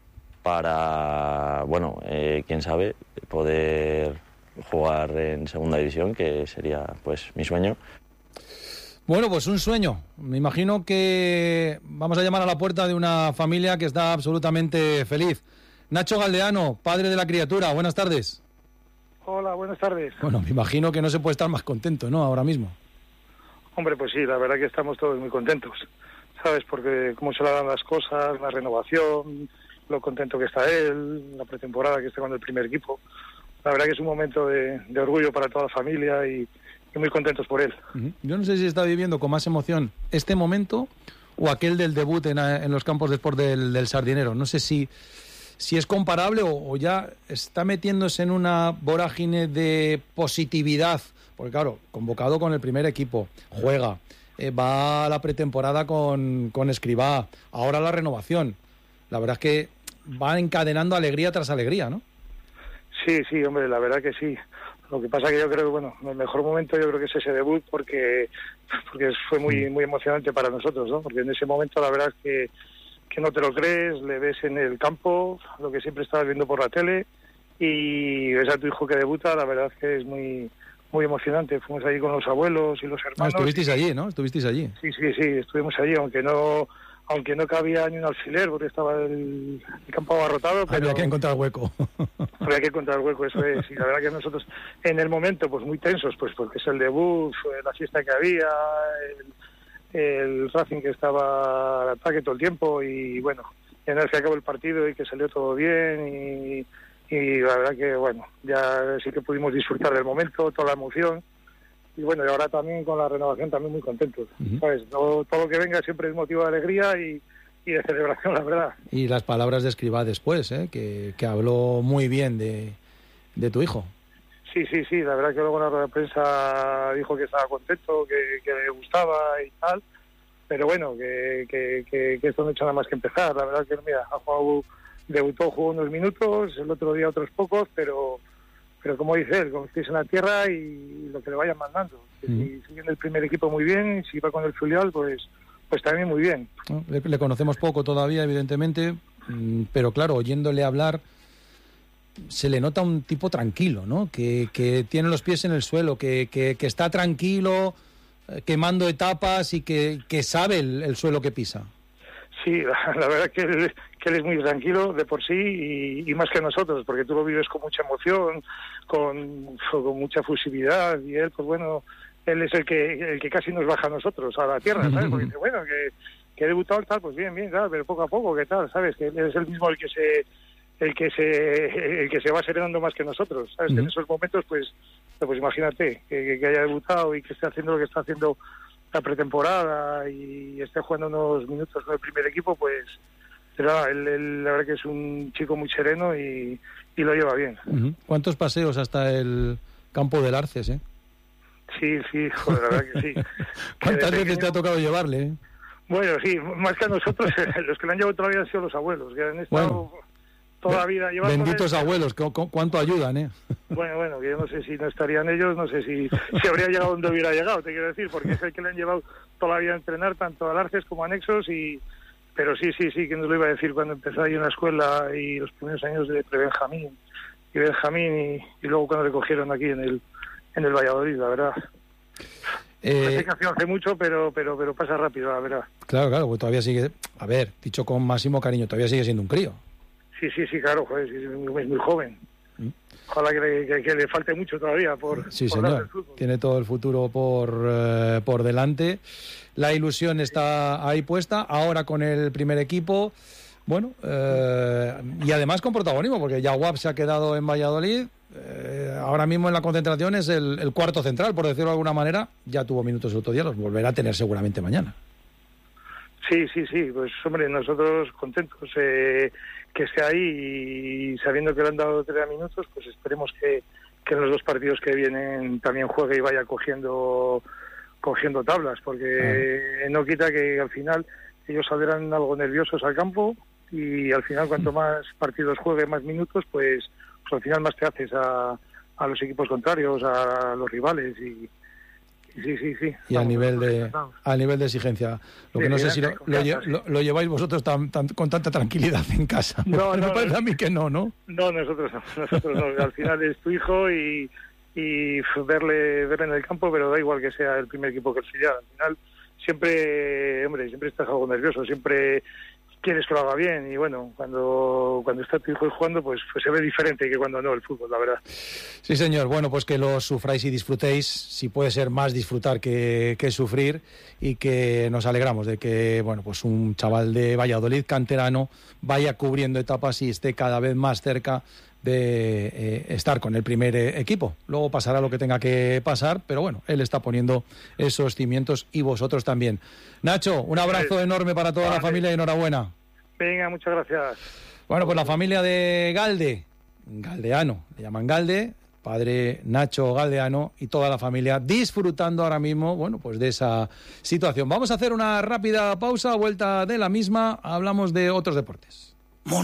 para, bueno, quién sabe, poder jugar en segunda división, que sería pues mi sueño. Bueno, pues un sueño. Me imagino que vamos a llamar a la puerta de una familia que está absolutamente feliz. Nacho Galdeano, padre de la criatura, buenas tardes. Hola, buenas tardes. Bueno, me imagino que no se puede estar más contento, ¿no?, ahora mismo. Hombre, pues sí, la verdad que estamos todos muy contentos, ¿sabes? Porque cómo se le dan las cosas, la renovación, lo contento que está él, la pretemporada que está con el primer equipo. La verdad que es un momento de orgullo para toda la familia y muy contentos por él. Yo no sé si está viviendo con más emoción este momento o aquel del debut en los campos de Sport del Sardinero. No sé si es comparable o ya está metiéndose en una vorágine de positividad, porque claro, convocado con el primer equipo, juega, va a la pretemporada con Escribá, ahora la renovación. La verdad es que va encadenando alegría tras alegría, ¿no? Sí, hombre, la verdad que sí. Lo que pasa que yo creo que, bueno, el mejor momento yo creo que es ese debut porque fue muy emocionante para nosotros, ¿no? Porque en ese momento la verdad es que no te lo crees, le ves en el campo, lo que siempre estabas viendo por la tele, y ves a tu hijo que debuta, la verdad es que es muy emocionante. Fuimos allí con los abuelos y los hermanos. Estuvisteis allí, ¿no? Estuvisteis allí. Sí, estuvimos allí, aunque no cabía ni un alfiler porque estaba el campo abarrotado. Pero había que encontrar hueco. Había que encontrar hueco, eso es. Y la verdad que nosotros en el momento pues muy tensos, pues porque es el debut, la fiesta que había, el Racing que estaba al ataque todo el tiempo y bueno, en el que acabó el partido y que salió todo bien y la verdad que bueno, ya sí que pudimos disfrutar del momento, toda la emoción. Y bueno, y ahora también con la renovación también muy contentos, ¿sabes? Todo lo que venga siempre es motivo de alegría y de celebración, la verdad. Y las palabras de Escribá después, que habló muy bien de tu hijo. Sí, la verdad que luego en la rueda de prensa dijo que estaba contento, que le gustaba y tal, pero bueno, que esto no ha hecho nada más que empezar. La verdad que, mira, jugó unos minutos, el otro día otros pocos, pero como dice él, como estáis en la tierra y lo que le vayan mandando. Si sigue en el primer equipo muy bien, y si va con el filial, pues también muy bien. Le conocemos poco todavía, evidentemente, pero claro, oyéndole hablar, se le nota un tipo tranquilo, ¿no? Que tiene los pies en el suelo, que está tranquilo, quemando etapas y que sabe el suelo que pisa. Sí, la verdad que él es muy tranquilo de por sí y más que nosotros, porque tú lo vives con mucha emoción, con mucha fusividad y él, pues bueno, él es el que casi nos baja a nosotros a la tierra, ¿sabes? Porque dice, bueno, que he debutado tal, pues bien, claro, pero poco a poco, ¿qué tal? ¿Sabes? Que él es el mismo el que se va serenando más que nosotros, ¿sabes? En esos momentos, pues imagínate, que haya debutado y que esté haciendo lo que está haciendo la pretemporada y esté jugando unos minutos con el primer equipo, pues él la verdad que es un chico muy sereno y lo lleva bien. ¿Cuántos paseos hasta el campo del Arces, Sí, joder, la verdad que sí. ¿Cuántas veces te ha tocado llevarle, Bueno, sí, más que a nosotros, los que le han llevado todavía han sido los abuelos, que han estado toda la vida llevando. Benditos abuelos, ¿cuánto ayudan, Bueno, que yo no sé si no estarían ellos, no sé si habría llegado donde hubiera llegado, te quiero decir, porque es el que le han llevado toda la vida a entrenar, tanto a Arces como a Nexos, pero sí, que nos lo iba a decir cuando empezó ahí en la escuela y los primeros años de pre-Benjamín y luego cuando le cogieron aquí en el Valladolid, la verdad. Parece que hace mucho, pero pasa rápido, la verdad. Claro, porque todavía sigue, a ver, dicho con máximo cariño, todavía sigue siendo un crío. Sí, claro, joder, es muy joven. Ojalá que le falte mucho todavía Sí, por señor, tiene todo el futuro por delante. La ilusión está ahí puesta, ahora con el primer equipo, bueno, y además con protagonismo, porque Yaguab se ha quedado en Valladolid, ahora mismo en la concentración es el cuarto central, por decirlo de alguna manera, ya tuvo minutos el otro día, los volverá a tener seguramente mañana. Sí, pues hombre, nosotros contentos que esté ahí y sabiendo que le han dado 3 minutos, pues esperemos que en los 2 partidos que vienen también juegue y vaya cogiendo tablas, porque no quita que al final ellos saldrán algo nerviosos al campo y al final cuanto más partidos juegue, más minutos, pues al final más te haces a los equipos contrarios, a los rivales y sí. Y al nivel de exigencia. Lo que no sé si lo lleváis vosotros con tanta tranquilidad en casa. No, me parece a mí que no. No, nosotros no. Al final es tu hijo y verle en el campo, pero da igual que sea el primer equipo que el filial. Al final siempre estás algo nervioso, siempre quieres que lo haga bien y bueno, cuando está tu hijo jugando pues se ve diferente que cuando no el fútbol, la verdad. Sí, señor. Bueno, pues que lo sufráis y disfrutéis, si puede ser más disfrutar que sufrir, y que nos alegramos de que, bueno, pues un chaval de Valladolid, canterano, vaya cubriendo etapas y esté cada vez más cerca de estar con el primer equipo. Luego pasará lo que tenga que pasar, pero bueno, él está poniendo esos cimientos y vosotros también. Nacho, un abrazo enorme para toda la familia y enhorabuena. Venga, muchas gracias. Bueno, pues la familia de Galdeano, le llaman Galde, padre Nacho Galdeano y toda la familia disfrutando ahora mismo, bueno, pues de esa situación. Vamos a hacer una rápida pausa, a vuelta de la misma, hablamos de otros deportes.